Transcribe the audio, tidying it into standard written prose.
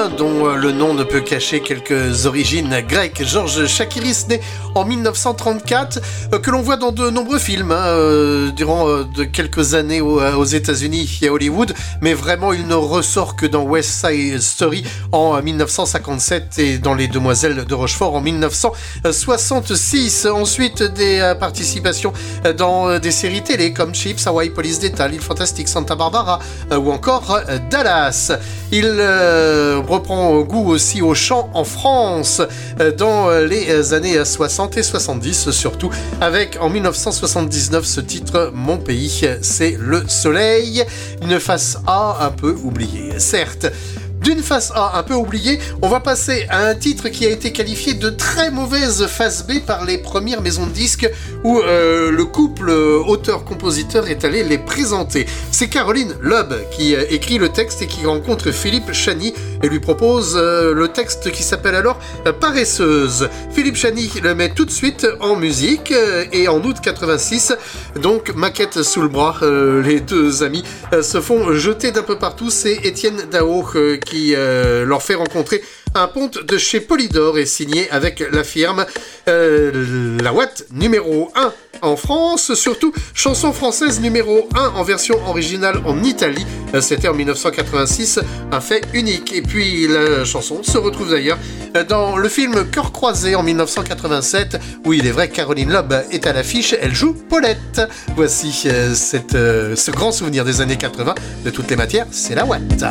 dont le nom ne peut cacher quelques origines grecques. Georges Chakiris, né en 1934, que l'on voit dans de nombreux films durant de quelques années aux États-Unis et à Hollywood, mais vraiment il ne ressort que dans West Side Story en 1957 et dans Les Demoiselles de Rochefort en 1966. Ensuite, des participations dans des séries télé comme Chips, Hawaii Police d'État, L'Île Fantastique, Santa Barbara ou encore Dallas. Il reprend goût aussi au chant en France dans les années 60 et 70 surtout, avec en 1979 ce titre « Mon pays, c'est le soleil », une face A un peu oubliée, certes. D'une face A un peu oubliée, on va passer à un titre qui a été qualifié de très mauvaise face B par les premières maisons de disques où le couple auteur-compositeur est allé les présenter. C'est Caroline Loeb qui écrit le texte et qui rencontre Philippe Chani et lui propose le texte qui s'appelle alors Paresseuse. Philippe Chani le met tout de suite en musique et en août 86, donc maquette sous le bras, les deux amis se font jeter d'un peu partout. C'est Étienne Dao qui leur fait rencontrer un ponte de chez Polydor et signé avec la firme La Watt numéro 1 en France, surtout chanson française numéro 1 en version originale en Italie, c'était en 1986, un fait unique. Et puis la chanson se retrouve d'ailleurs dans le film Cœur croisé en 1987, où il est vrai que Caroline Loeb est à l'affiche, elle joue Paulette. Voici ce grand souvenir des années 80 de toutes les matières, c'est La Watt.